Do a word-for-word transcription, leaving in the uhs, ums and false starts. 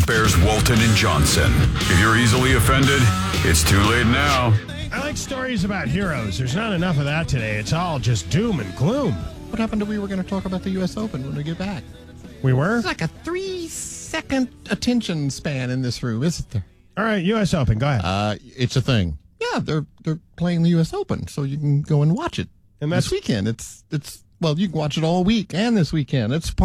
spares Walton and Johnson. If you're easily offended, it's too late now. I like stories about heroes. There's not enough of that today. It's all just doom and gloom. What happened to we were going to talk about the U S Open when we get back? We were? It's like a three-second attention span in this room, isn't there? All right, U S Open, go ahead. Uh, it's a thing. Yeah, they're they're playing the U S Open, so you can go and watch it. And that's this weekend. It's it's well, you can watch it all week and this weekend. It's part